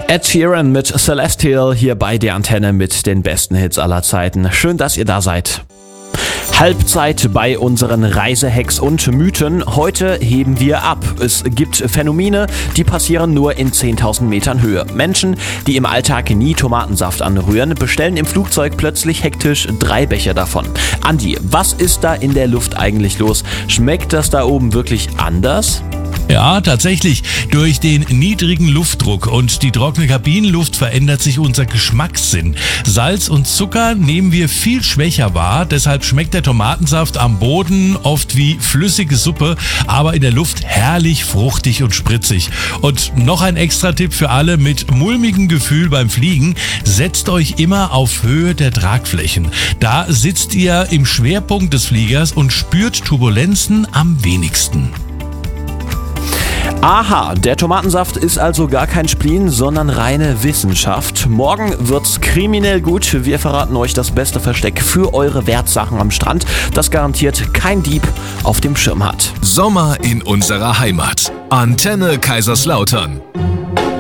Ed Sheeran mit Celestial hier bei der Antenne mit den besten Hits aller Zeiten. Schön, dass ihr da seid. Halbzeit bei unseren Reisehacks und Mythen. Heute heben wir ab. Es gibt Phänomene, die passieren nur in 10.000 Metern Höhe. Menschen, die im Alltag nie Tomatensaft anrühren, bestellen im Flugzeug plötzlich hektisch 3 Becher davon. Andi, was ist da in der Luft eigentlich los? Schmeckt das da oben wirklich anders? Ja, tatsächlich. Durch den niedrigen Luftdruck und die trockene Kabinenluft verändert sich unser Geschmackssinn. Salz und Zucker nehmen wir viel schwächer wahr, deshalb schmeckt der Tomatensaft am Boden oft wie flüssige Suppe, aber in der Luft herrlich fruchtig und spritzig. Und noch ein Extra-Tipp für alle mit mulmigem Gefühl beim Fliegen: Setzt euch immer auf Höhe der Tragflächen. Da sitzt ihr im Schwerpunkt des Fliegers und spürt Turbulenzen am wenigsten. Aha, der Tomatensaft ist also gar kein Spleen, sondern reine Wissenschaft. Morgen wird's kriminell gut. Wir verraten euch das beste Versteck für eure Wertsachen am Strand, das garantiert kein Dieb auf dem Schirm hat. Sommer in unserer Heimat. Antenne Kaiserslautern.